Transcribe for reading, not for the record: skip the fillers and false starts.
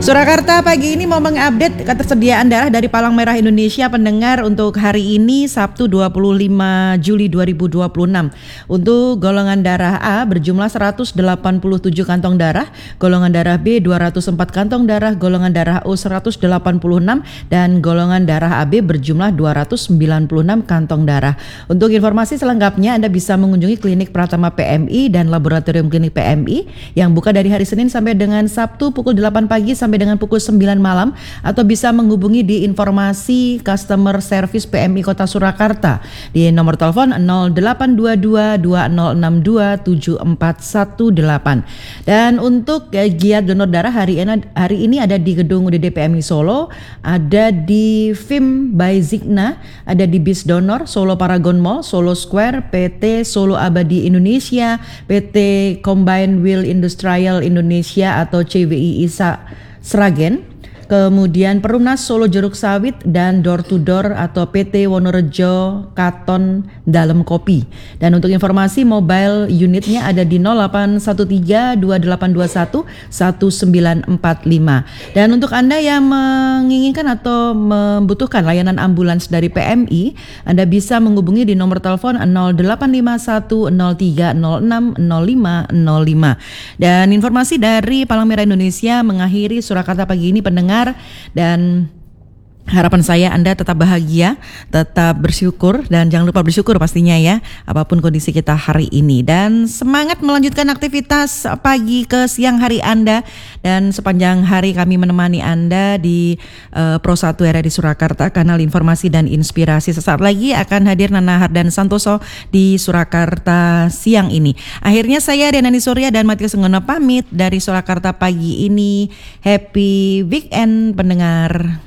Surakarta pagi ini mau mengupdate ketersediaan darah dari Palang Merah Indonesia pendengar untuk hari ini Sabtu 25 Juli 2026. Untuk golongan darah A berjumlah 187 kantong darah, golongan darah B 204 kantong darah, golongan darah O 186 dan golongan darah AB berjumlah 296 kantong darah. Untuk informasi selengkapnya Anda bisa mengunjungi Klinik Pratama PMI dan Laboratorium Klinik PMI yang buka dari hari Senin sampai dengan Sabtu pukul 8 pagi sampai dengan pukul 9 malam, atau bisa menghubungi di informasi Customer Service PMI Kota Surakarta di nomor telepon 0822 2062 7418. Dan untuk giat donor darah hari ini ada di gedung UDD PMI Solo, ada di FIM by Zigna, ada di Bis Donor, Solo Paragon Mall, Solo Square, PT Solo Abadi Indonesia, PT Combined Wheel Industrial Indonesia atau CWI Sragen, kemudian Perumnas Solo Jeruk Sawit dan Door to Door atau PT Wonorejo Katon Dalem Kopi. Dan untuk informasi mobile unitnya ada di 0813 2821 1945. Dan untuk Anda yang menginginkan atau membutuhkan layanan ambulans dari PMI, Anda bisa menghubungi di nomor telepon 0851 0306 0505. Dan informasi dari Palang Merah Indonesia mengakhiri Surakarta pagi ini pendengar, dan harapan saya Anda tetap bahagia, tetap bersyukur, dan jangan lupa bersyukur pastinya ya, apapun kondisi kita hari ini. Dan semangat melanjutkan aktivitas pagi ke siang hari Anda, dan sepanjang hari kami menemani Anda di Pro 1 RRI Surakarta, kanal informasi dan inspirasi. Sesaat lagi akan hadir Nana Hardan Santoso di Surakarta siang ini. Akhirnya saya Denani Surya dan Matius Senggono pamit dari Surakarta pagi ini. Happy weekend pendengar.